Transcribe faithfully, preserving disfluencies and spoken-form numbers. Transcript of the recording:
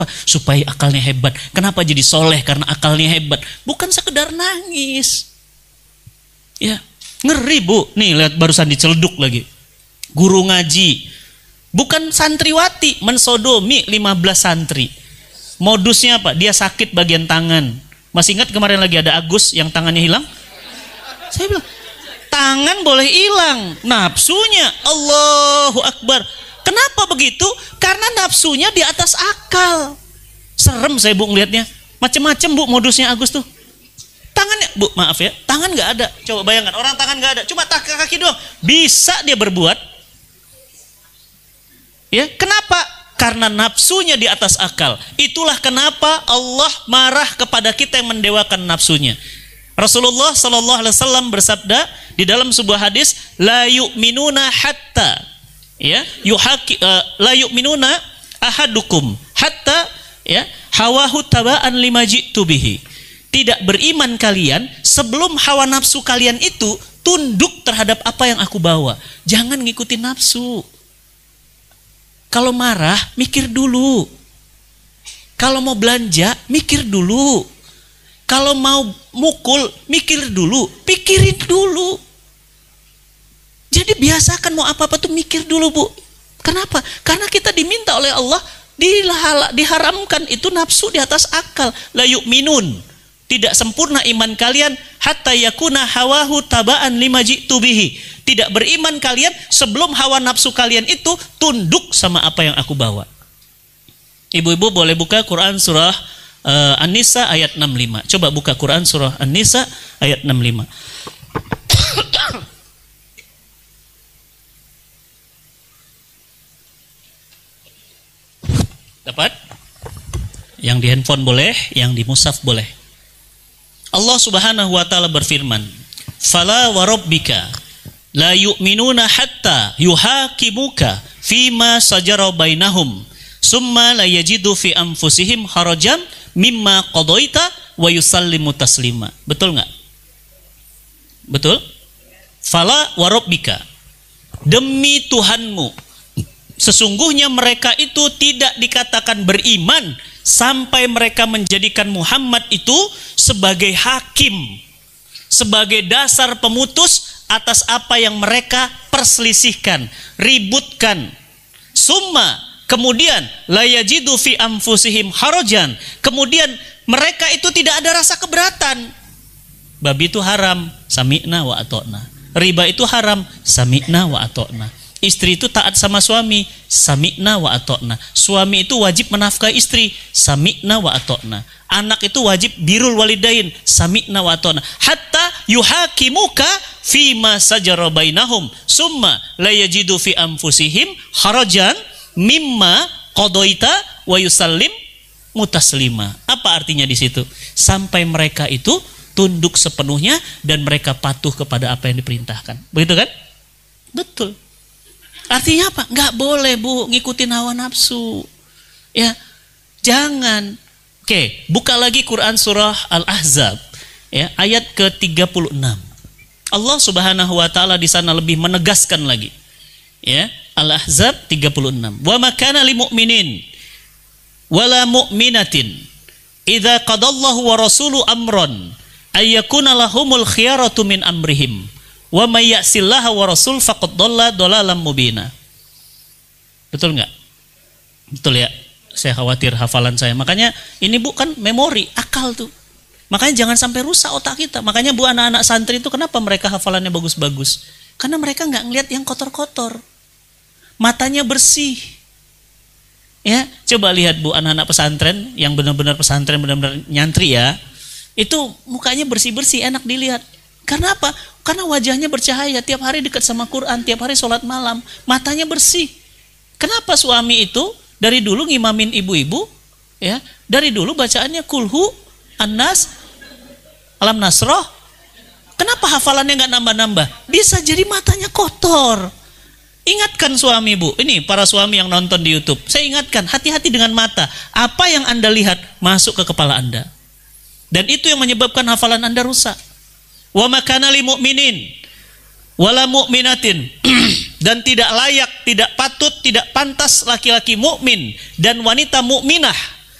Supaya akalnya hebat. Kenapa jadi soleh? Karena akalnya hebat. Bukan sekedar nangis. Ya, ngeri bu. Nih lihat barusan diceleduk lagi. Guru ngaji, bukan santriwati, mensodomi lima belas santri. Modusnya apa? Dia sakit bagian tangan. Masih ingat kemarin lagi ada Agus yang tangannya hilang? Saya bilang, tangan boleh hilang, nafsunya Allahu Akbar. Kenapa begitu? Karena nafsunya di atas akal. Serem saya bu ngelihatnya. Macem-macem bu modusnya Agus tuh. Tangannya, bu maaf ya, tangan nggak ada. Coba bayangkan orang tangan nggak ada, cuma kaki doang. Bisa dia berbuat. Ya, kenapa? Karena nafsunya di atas akal. Itulah kenapa Allah marah kepada kita yang mendewakan nafsunya. Rasulullah Shallallahu Alaihi Wasallam bersabda di dalam sebuah hadis, la yu'minuna hatta ya yuhaki uh, la yu'minuna ahadukum hatta ya hawahu tabaan lima ji'tu bihi. Tidak beriman kalian sebelum hawa nafsu kalian itu tunduk terhadap apa yang aku bawa. Jangan ngikutin nafsu. Kalau marah, mikir dulu. Kalau mau belanja, mikir dulu. Kalau mau mukul, mikir dulu. Pikirin dulu. Jadi biasakan mau apa-apa tuh mikir dulu bu. Kenapa? Karena kita diminta oleh Allah, diharamkan itu nafsu di atas akal. La yu'minun. Tidak sempurna iman kalian hatta yakuna hawahu tabaan lima ji'tu bihi. Tidak beriman kalian sebelum hawa nafsu kalian itu tunduk sama apa yang aku bawa. Ibu-ibu boleh buka Quran surah uh, An-Nisa ayat enam puluh lima. Coba buka Quran surah An-Nisa ayat enam puluh lima. Dapat? Yang di handphone boleh, yang di mushaf boleh. Allah Subhanahu wa taala berfirman, "Fala wa rabbika la yu'minuna hatta yuhakimuka fima sajara bainahum summa la yajidu fi anfusihim harajan mimma qadaita wa yusallimu taslima." Betul enggak? Betul? Fala wa rabbika, demi Tuhanmu, sesungguhnya mereka itu tidak dikatakan beriman sampai mereka menjadikan Muhammad itu sebagai hakim, sebagai dasar pemutus atas apa yang mereka perselisihkan, ributkan. Summa, kemudian la yajidu fi anfusihim harajan, kemudian mereka itu tidak ada rasa keberatan. Babi itu haram, sami'na wa ata'na. Riba itu haram, sami'na wa ata'na. Istri itu taat sama suami, sami'na wa ata'na. Suami itu wajib menafkahi istri, sami'na wa ata'na. Anak itu wajib birrul walidain, sami'na wa ata'na. Hatta yuhakimuka fima sajara bainahum summa la yajidu fi anfusihim harajan mimma qadaita wa yusallim mutaslima. Apa artinya di situ? Sampai mereka itu tunduk sepenuhnya dan mereka patuh kepada apa yang diperintahkan. Begitu kan? Betul. Artinya apa? Nggak boleh bu ngikutin hawa nafsu. Ya, jangan. Oke, buka lagi Quran surah Al-Ahzab, ya, ayat ke tiga puluh enam. Allah Subhanahu wa taala di sana lebih menegaskan lagi. Ya, Al-Ahzab tiga puluh enam. Wa ma kana lil mu'minin wala mu'minatin idza qadallahu wa rasulu amran ayyakuna lahumul khiyaratu min amrihim. Wa may ya'sillaha wa rasul faqad dhalla dhalalan mubina. Betul enggak? Betul ya. Saya khawatir hafalan saya. Makanya ini bu kan memori, akal tuh. Makanya jangan sampai rusak otak kita. Makanya bu anak-anak santri itu kenapa mereka hafalannya bagus-bagus? Karena mereka enggak ngelihat yang kotor-kotor. Matanya bersih. Ya, coba lihat bu anak-anak pesantren yang benar-benar pesantren benar-benar nyantri ya. Itu mukanya bersih-bersih, enak dilihat. Karena apa? Karena wajahnya bercahaya, tiap hari dekat sama Quran, tiap hari sholat malam, matanya bersih. Kenapa suami itu dari dulu ngimamin ibu-ibu, ya, dari dulu bacaannya kulhu, an-nas, alam nasroh. Kenapa hafalannya nggak nambah-nambah? Bisa jadi matanya kotor. Ingatkan suami bu, ini para suami yang nonton di YouTube, saya ingatkan, hati-hati dengan mata. Apa yang anda lihat masuk ke kepala anda, dan itu yang menyebabkan hafalan anda rusak. Wa makana lil mu'minin wala mu'minatin dan tidak layak, tidak patut, tidak pantas laki-laki mukmin dan wanita mukminah